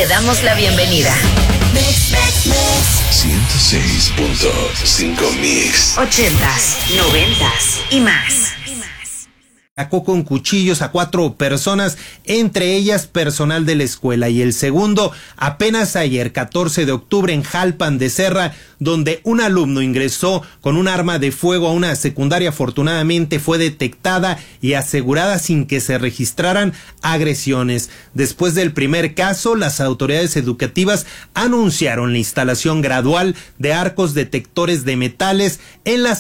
damos la bienvenida. 106.5 Mix. 80s, 90s y más. Sacó con cuchillos a 4 personas, entre ellas personal de la escuela, y el segundo apenas ayer, 14 de octubre, en Jalpan de Serra, donde un alumno ingresó con un arma de fuego a una secundaria. Afortunadamente fue detectada y asegurada sin que se registraran agresiones. Después del primer caso, las autoridades educativas anunciaron la instalación gradual de arcos detectores de metales en las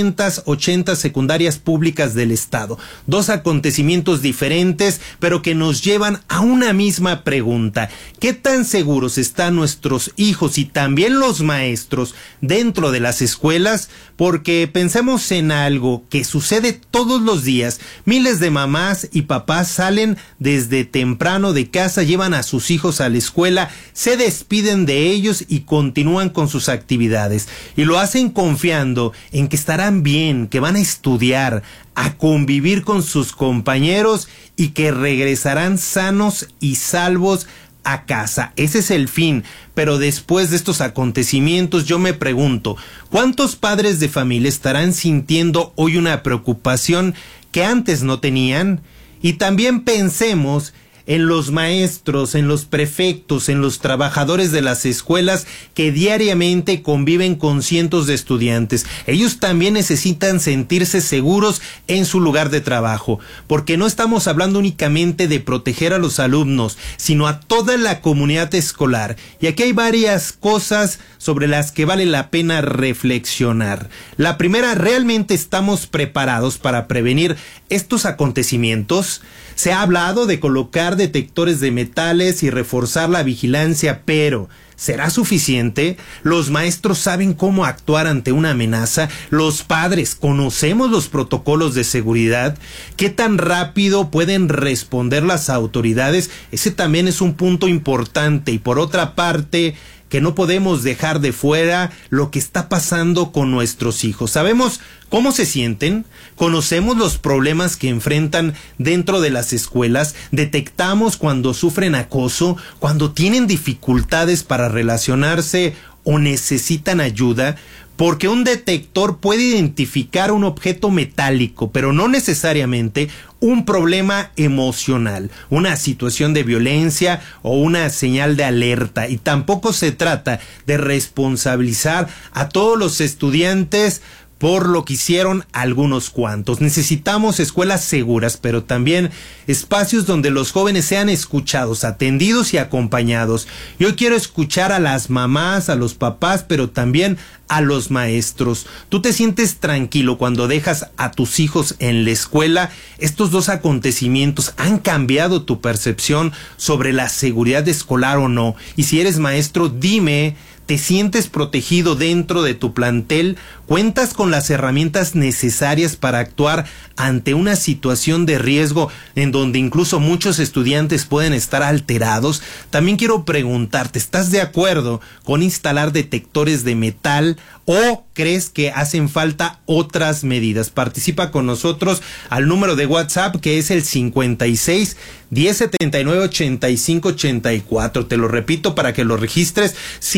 380 secundarias públicas del estado. 2 acontecimientos diferentes, pero que nos llevan a una misma pregunta: ¿qué tan seguros están nuestros hijos y también los maestros dentro de las escuelas? Porque pensemos en algo que sucede todos los días. Miles de mamás y papás salen desde temprano de casa, llevan a sus hijos a la escuela, se despiden de ellos y continúan con sus actividades. Y lo hacen confiando en que estarán bien, que van a estudiar, a convivir con sus compañeros y que regresarán sanos y salvos a casa. Ese es el fin. Pero después de estos acontecimientos, yo me pregunto, ¿cuántos padres de familia estarán sintiendo hoy una preocupación que antes no tenían? Y también pensemos en los maestros, en los prefectos, en los trabajadores de las escuelas que diariamente conviven con cientos de estudiantes. Ellos también necesitan sentirse seguros en su lugar de trabajo, porque no estamos hablando únicamente de proteger a los alumnos, sino a toda la comunidad escolar. Y aquí hay varias cosas sobre las que vale la pena reflexionar. La primera, ¿realmente estamos preparados para prevenir estos acontecimientos? Se ha hablado de colocar detectores de metales y reforzar la vigilancia, pero ¿será suficiente? ¿Los maestros saben cómo actuar ante una amenaza? ¿Los padres conocemos los protocolos de seguridad? ¿Qué tan rápido pueden responder las autoridades? Ese también es un punto importante. Y por otra parte, que no podemos dejar de fuera lo que está pasando con nuestros hijos. Sabemos cómo se sienten, conocemos los problemas que enfrentan dentro de las escuelas, detectamos cuando sufren acoso, cuando tienen dificultades para relacionarse o necesitan ayuda, porque un detector puede identificar un objeto metálico, pero no necesariamente un problema emocional, una situación de violencia o una señal de alerta. Y tampoco se trata de responsabilizar a todos los estudiantes por lo que hicieron algunos cuantos. Necesitamos escuelas seguras, pero también espacios donde los jóvenes sean escuchados, atendidos y acompañados. Yo quiero escuchar a las mamás, a los papás, pero también a los maestros. ¿Tú te sientes tranquilo cuando dejas a tus hijos en la escuela? Estos 2 acontecimientos han cambiado tu percepción sobre la seguridad escolar o no. Y si eres maestro, dime, ¿te sientes protegido dentro de tu plantel? ¿Cuentas con las herramientas necesarias para actuar ante una situación de riesgo en donde incluso muchos estudiantes pueden estar alterados? También quiero preguntarte, ¿estás de acuerdo con instalar detectores de metal o crees que hacen falta otras medidas? Participa con nosotros al número de WhatsApp, que es el 56 1079 85 84. Te lo repito para que lo registres: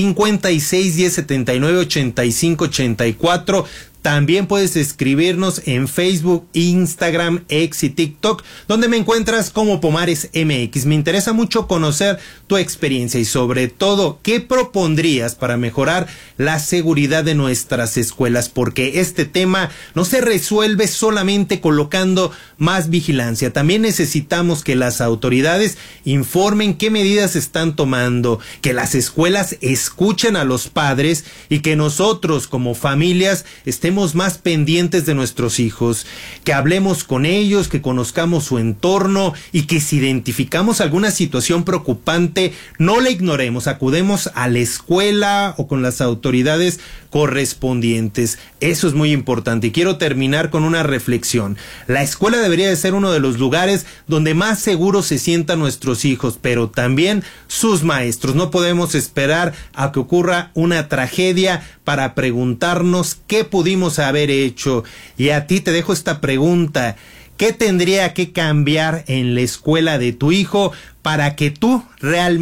56 1079 85 84. También puedes escribirnos en Facebook, Instagram, X y TikTok, donde me encuentras como Pomares MX. Me interesa mucho conocer tu experiencia y sobre todo, ¿qué propondrías para mejorar la seguridad de nuestras escuelas? Porque este tema no se resuelve solamente colocando más vigilancia. También necesitamos que las autoridades informen qué medidas están tomando, que las escuelas escuchen a los padres y que nosotros como familias estemos más pendientes de nuestros hijos, que hablemos con ellos, que conozcamos su entorno y que si identificamos alguna situación preocupante, no la ignoremos, acudemos a la escuela o con las autoridades correspondientes. Eso es muy importante. Y quiero terminar con una reflexión. La escuela debería de ser uno de los lugares donde más seguros se sientan nuestros hijos, pero también sus maestros. No podemos esperar a que ocurra una tragedia para preguntarnos qué pudimos haber hecho. Y a ti te dejo esta pregunta: ¿qué tendría que cambiar en la escuela de tu hijo para que tú realmente